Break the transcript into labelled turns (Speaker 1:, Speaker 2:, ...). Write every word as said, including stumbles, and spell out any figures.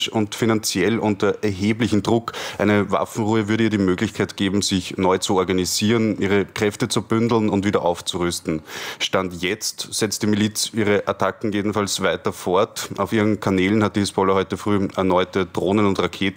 Speaker 1: und finanziell unter erheblichen Druck. Eine Waffenruhe würde ihr die Möglichkeit geben, sich neu zu organisieren, ihre Kräfte zu bündeln und wieder aufzurüsten. Stand jetzt setzt die Miliz ihre Attacken jedenfalls weiter fort. Auf ihren Kanälen hat die Hisbollah heute früh erneute Drohnen und Raketen